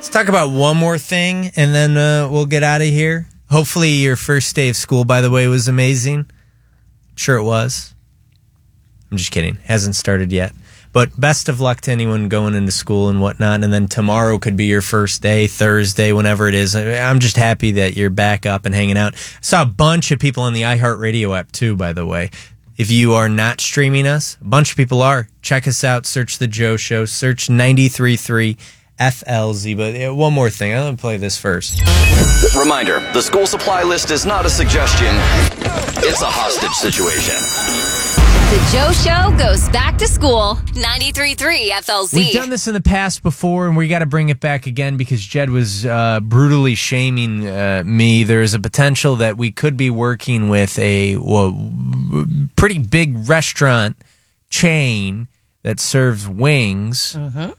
talk about one more thing, and then we'll get out of here. Hopefully your first day of school, by the way, was amazing. Sure it was. I'm just kidding. Hasn't started yet. But best of luck to anyone going into school and whatnot. And then tomorrow could be your first day, Thursday, whenever it is. I'm just happy that you're back up and hanging out. I saw a bunch of people on the iHeartRadio app, too, by the way. If you are not streaming us, a bunch of people are. Check us out. Search The Joe Show. Search 93.3 FLZ. But one more thing. I'm going to play this first. Reminder, the school supply list is not a suggestion. It's a hostage situation. The Joe Show goes back to school. 93.3 FLZ. We've done this in the past before, and we got to bring it back again because Jed was brutally shaming me. There is a potential that we could be working with a pretty big restaurant chain that serves wings.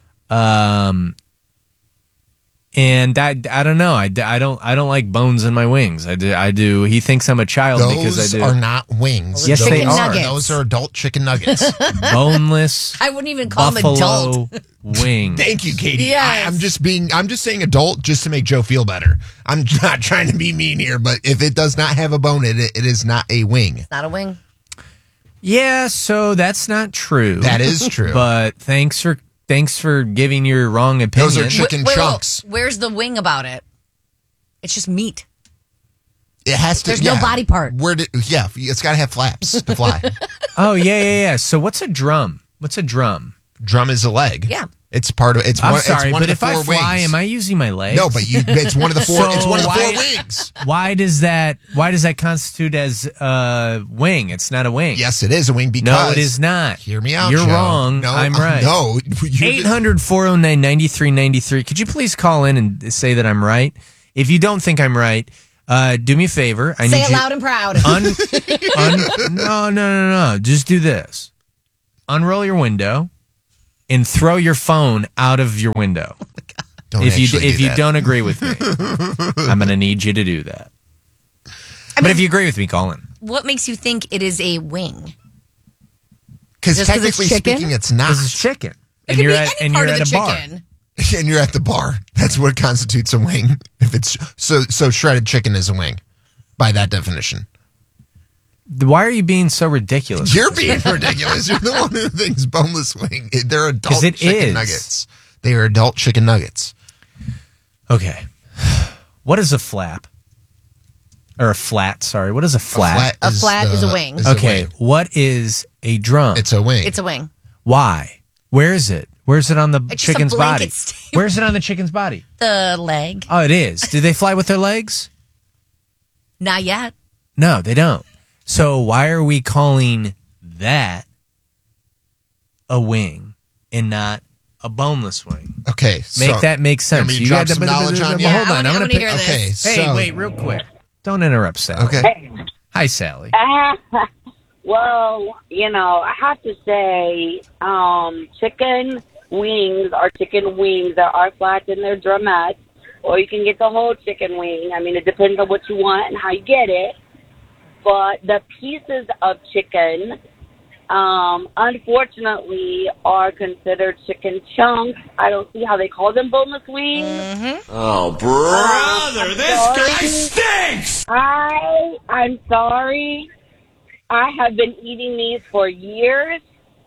And I don't know. I don't like bones in my wings. I do. He thinks I'm a child because I do. Those are not wings. Yes, they are. nuggets. Those are adult chicken nuggets. Boneless. I wouldn't even call them buffalo adult. wing. Thank you, Katie. Yes. I'm just saying adult just to make Joe feel better. I'm not trying to be mean here, but if it does not have a bone in it, it is not a wing. Not a wing. Yeah, so that's not true. That is true. But thanks for giving your wrong opinion. Those are chicken chunks. Where's the wing about it? It's just meat. It has to. There's no body part. It's got to have flaps to fly. Oh yeah. So what's a drum? What's a drum? Drum is a leg. Yeah. It's part of. It's I'm one. sorry, it's one but of the if four I fly, wings. am I using my legs? No, but it's one of the four. So it's one of the why- four wings. Why does that constitute as a wing? It's not a wing. Yes, it is a wing because. No, it is not. Hear me out. You're Joe. wrong. No, I'm right. No, 800-409-9393. Could you please call in and say that I'm right? If you don't think I'm right, do me a favor. I Say need it you loud and proud. No. Just do this. Unroll your window and throw your phone out of your window. If you don't agree with me, I'm going to need you to do that. But if you agree with me, call in. What makes you think it is a wing? Because Just 'cause it's technically chicken? speaking, it's not. This is chicken. It could be any part of the chicken. And you're at the bar. That's what constitutes a wing. If it's so shredded chicken is a wing, by that definition. Why are you being so ridiculous? You're being ridiculous. You're the one who thinks boneless wing. They're adult chicken nuggets. They are adult chicken nuggets. Okay. What is a flap? Or a flat, sorry. What is a flat? A flat is a wing. Okay. What is a drum? It's a wing. It's a wing. Why? Where is it? Where's it on the It's just a chicken's blanket body? statement. Where's it on the chicken's body? The leg. Oh, it is. Do they fly with their legs? Not yet. No, they don't. So why are we calling that a wing and not a boneless wing? Okay. Make that make sense. You drop some knowledge on you? Hold on. I'm I going wanna to hear this. Okay. Hey, So, wait, real quick. Don't interrupt, Sally. Okay. Hi, Sally. Well, I have to say, chicken wings are chicken wings. There are flats and they're drumettes, or you can get the whole chicken wing. I mean, it depends on what you want and how you get it. But the pieces of chicken, unfortunately, are considered chicken chunks. I don't see how they call them boneless wings. Mm-hmm. Oh, brother, guy stinks! I'm sorry. I have been eating these for years.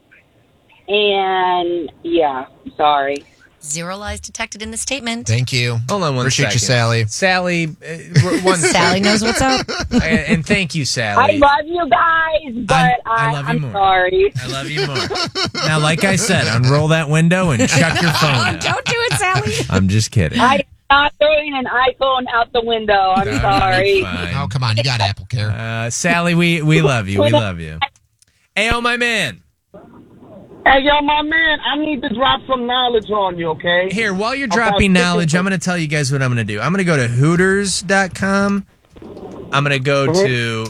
And, yeah, sorry. Zero lies detected in the statement. Thank you. Hold on one Appreciate second. you, Sally. Sally, Sally knows what's up. And thank you, I Sally. love you guys, but I love you I'm more. sorry. I love you more. Now, like I said, unroll that window and chuck your phone out. Don't do it, Sally. I'm just kidding. I'm not throwing an iPhone out the window. I'm sorry. Fine. Oh, come on. You got Apple Care. Sally, we love you. We love you. Hey, my man. Hey, yo, my man, I need to drop some knowledge on you, okay? Here, while you're dropping knowledge, I'm going to tell you guys what I'm going to do. I'm going to go to Hooters.com. I'm going to go to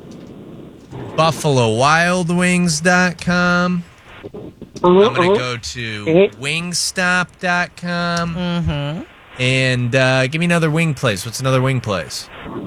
BuffaloWildWings.com. I'm going to go to Wingstop.com. And give me another wing place. What's another wing place?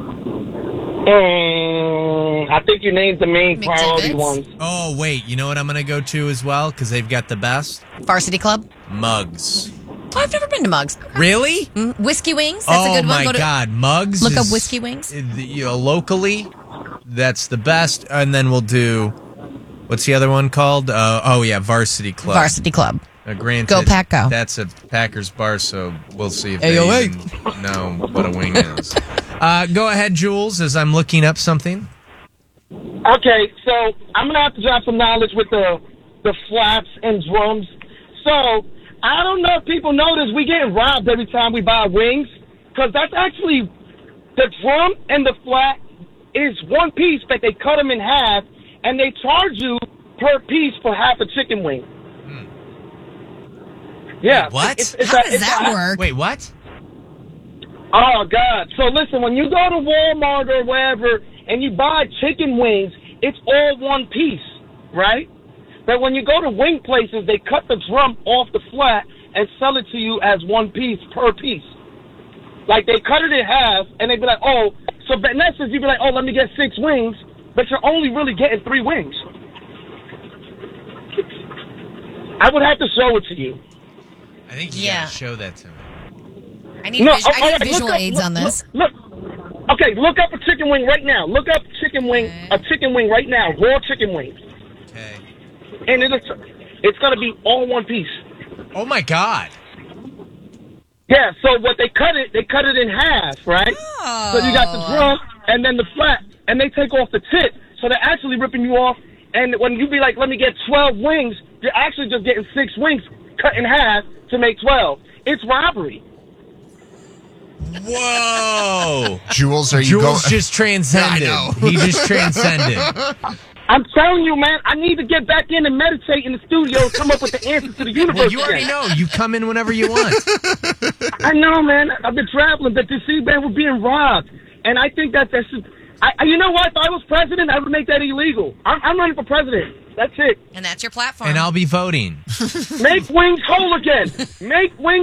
I think you named the main priority ones. Oh, wait. You know what I'm going to go to as well? Because they've got the best? Varsity Club? Mugs. Oh, I've never been to Mugs. Really? Whiskey Wings. That's a good one. Oh, my God. Mugs Look up is- Whiskey Wings. Locally, that's the best. And then we'll do, what's the other one called? Varsity Club. Varsity Club. Granted, Go Pack, go. That's a Packers bar, so we'll see if AOA. they even know what a wing is. Go ahead, Jules, as I'm looking up something. Okay, so I'm gonna have to drop some knowledge with the flats and drums. So I don't know if people notice we get robbed every time we buy wings, because that's actually the drum and the flat is one piece, but they cut them in half and they charge you per piece for half a chicken wing. Yeah. What? How does that work? Wait, what? Oh, God. So, listen, when you go to Walmart or wherever and you buy chicken wings, it's all one piece, right? But when you go to wing places, they cut the drum off the flat and sell it to you as one piece per piece. Like, they cut it in half, and they'd be like, oh, so in essence, you'd be like, oh, let me get 6 wings, but you're only really getting 3 wings. I would have to show it to you. I think you Yeah. gotta show that to me. I need, No, I need alright, visual look up- aids on this. Look, okay, look up a chicken wing right now. Look up chicken wing, a chicken wing right now, raw chicken wing, Okay. and it's gonna be all one piece. Oh, my God. Yeah. So what they cut it in half, right? So you got the drum and then the flat, and they take off the tip. So they're actually ripping you off. And when you be like, let me get 12 wings, you're actually just getting 6 wings cut in half to make 12. It's robbery. Whoa. Jules, are you going? Jules just transcended. Yeah, I know. He just transcended. I'm telling you, man, I need to get back in and meditate in the studio and come up with the answers to the universe. Well, you already again. know. You come in whenever you want. I know, man. I've been traveling, but see, man, we're being robbed. And I think that's you know what? If I was president, I would make that illegal. I'm running for president. That's it. And that's your platform. And I'll be voting. Make wings whole again. Make wings